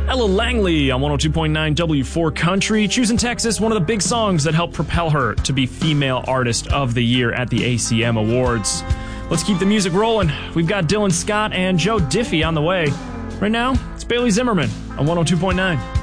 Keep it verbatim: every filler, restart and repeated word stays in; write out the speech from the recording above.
Ella Langley on one oh two point nine W four Country, choosing Texas, one of the big songs that helped propel her to be Female Artist of the Year at the A C M Awards. Let's keep the music rolling. We've got Dylan Scott and Joe Diffie on the way. Right now, it's Bailey Zimmerman on one oh two point nine.